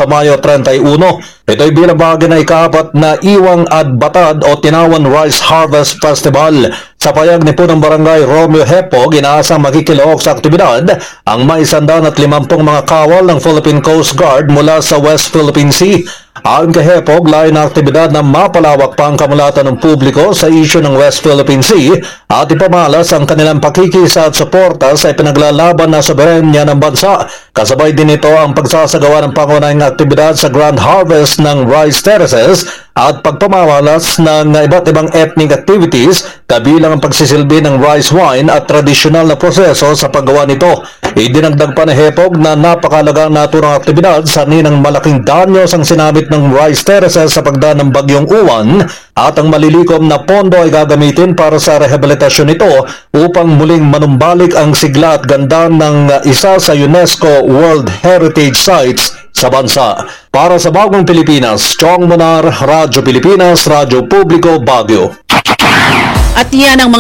sa Mayo 31. Ito'y bilang bahagi na ika-4 na Iwang at Batad o Tinawan Rice Harvest Festival. Sa payag ni Punong Barangay Romeo Hepog, inaasang makikilahok sa aktibidad ang may 150 mga kawal ng Philippine Coast Guard mula sa West Philippine Sea. Ayon kay Hepog, layo na aktibidad na mapalawak pa ang kamulatan ng publiko sa isyu ng West Philippine Sea at ipamalas ang kanilang pakikisa at suporta sa ipinaglalaban na soberenya ng bansa. Kasabay din ito ang pagsasagawa ng pangunahing aktibidad sa Grand Harvest ng Rice Terraces at pagpamawalas ng iba't ibang ethnic activities kabilang ang pagsisilbi ng rice wine at tradisyonal na proseso sa paggawa nito. Idinagdag pa ni Hepog na napakalagang naturang aktibidad sa ninang malaking danyos ang sinabit ng Rice Terraces sa pagdaan ng Bagyong Uwan at ang malilikom na pondo ay gagamitin para sa rehabilitasyon nito upang muling manumbalik ang sigla at ganda ng isa sa UNESCO World Heritage Sites sa bansa. Para sa Bagong Pilipinas, Chong Monar, Radyo Pilipinas, Radyo Publiko, Baguio. At yan ang mga